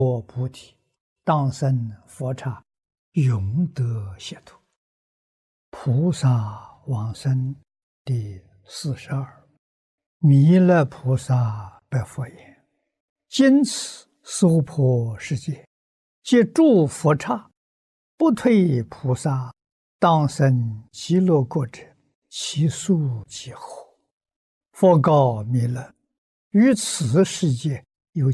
我菩提，当生佛刹，永得解脱。菩萨往生第42。弥勒菩萨白佛言：今此娑婆世界，皆诸佛刹，不退菩萨，当生极乐国者，其数几何？佛告弥勒：于此世界有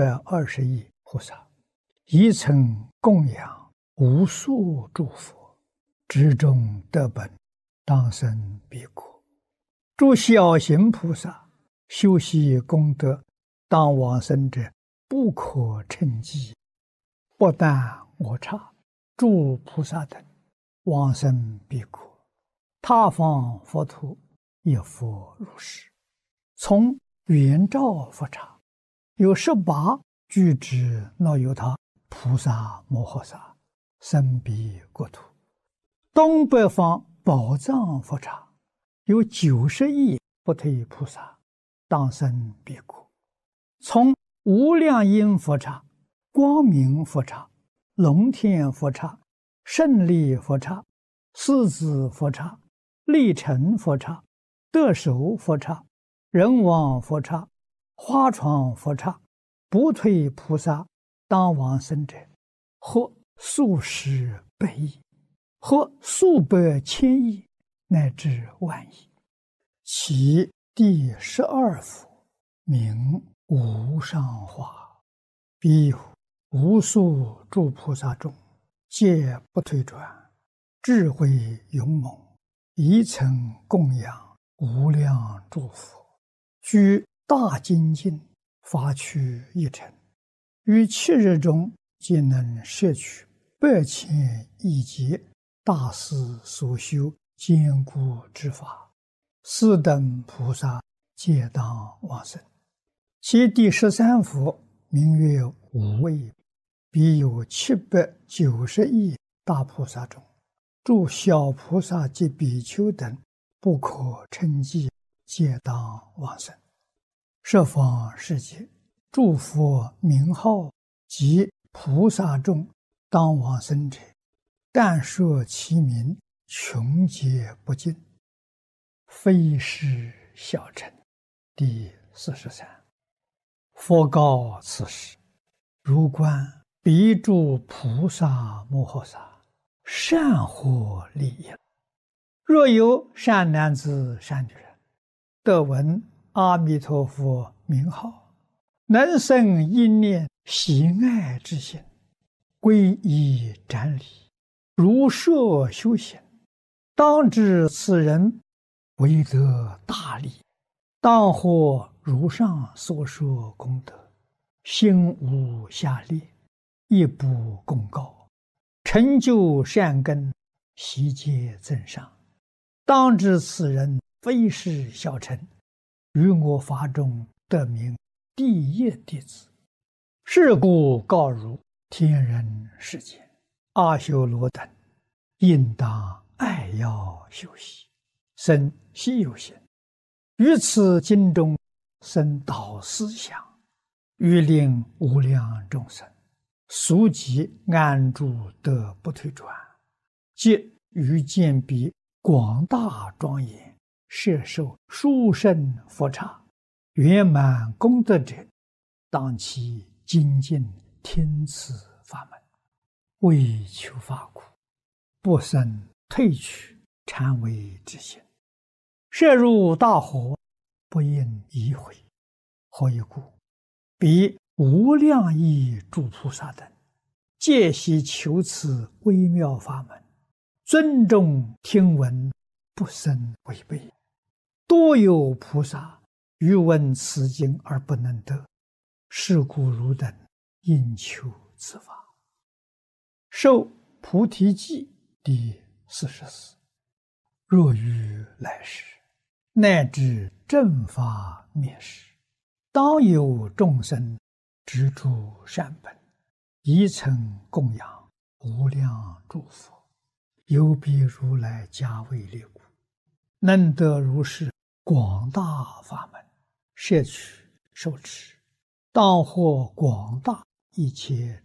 720亿菩萨，一曾供养无数诸佛，至终得本，当生彼国。诸小行菩萨修习功德，当往生者不可称计。不但我刹，诸菩萨等往生彼国，他方佛土也复如是。从圆照佛刹有18具之那由他菩萨摩诃萨生彼国土。东北方宝藏佛刹有90亿不退菩萨，当生彼国。从无量音佛刹、光明佛刹、龙天佛刹、胜利佛刹、狮子佛刹、力成佛刹、得手佛刹、人王佛刹、花床佛刹，不退菩萨当往生者，或数十百亿，或数百千亿，乃至万亿。其第12佛名无上化，彼无数诸菩萨中，皆不退转，智慧勇猛，一曾供养无量诸佛，居大精进，发趣一尘，于7日中皆能摄取8千亿劫大师所修坚固之法，斯等菩萨皆当往生。其第13佛名曰无畏，彼有790亿大菩萨中，诸小菩萨及比丘等不可称计，皆当往生。十方世界诸佛名号及菩萨众当往生者，但说其名，穷劫不尽，非是小乘。第43。佛告此时：如观彼诸菩萨摩诃萨，善获利益。若有善男子善女人，得闻阿弥陀佛名号，能生一念喜爱之心，皈依瞻礼，如设修行，当知此人为得大利，当获如上所说功德，心无下劣，亦不公告，成就善根，悉皆增上。当知此人非是小乘，于我法中得名第一弟子。是故告汝天人世间阿修罗等，应当爱要修习，生希有行，于此经中生导思想，欲令无量众生速即安住得不退转，即于见彼广大庄严，摄受殊胜佛刹，圆满功德者，当其精进听此法门，为求法苦，不生退去谄媚之心，摄入大河，不应移回。何以故？彼无量亿诸菩萨等，皆悉求此微妙法门，尊重听闻，不生违背。多有菩萨欲闻此经而不能得，是故汝等应求此法。受菩提记第44。若于来世，乃至正法灭世，当有众生执诸善本，一曾供养无量诸佛，有彼如来加为力故，能得如是广大法门，摄取受持，当获广大一切